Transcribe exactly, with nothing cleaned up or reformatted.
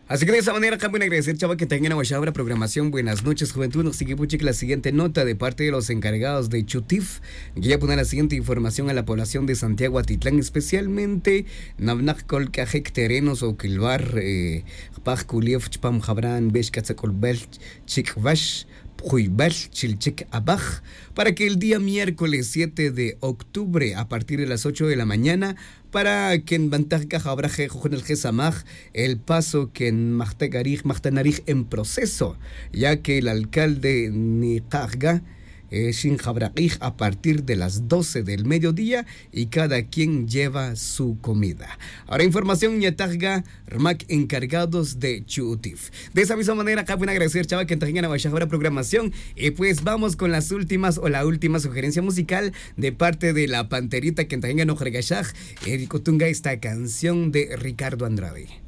Así que de esa manera, caben agradecer, chava, que tengan la programación. Buenas noches, juventud. Nos sigue puche la siguiente nota de parte de los encargados de Chutif. Voy a poner la siguiente información a la población de Santiago Atitlán, especialmente Navnak Kolkajek Terenos o Kilbar, Paj Kuliev, Chpam Jabran, Beshkatzakolbel, Chikvash. Chilchik Abaj, para que el día miércoles siete de octubre a partir de las ocho de la mañana, para que en Bantarca Jabraje el Gesamaj el paso que en Mahtagarij Mahtanarij en proceso, ya que el alcalde Nicarga Shin Jabrakij a partir de las doce del mediodía y cada quien lleva su comida. Ahora información Ñatarga Rmac encargados de Chutif. De esa misma manera acá pueden agradecer, chava, que tengan a bajar ahora programación. Y pues vamos con las últimas o la última sugerencia musical de parte de la Panterita que tengan Ojregashaj, el Cotunga, esta canción de Ricardo Andrade.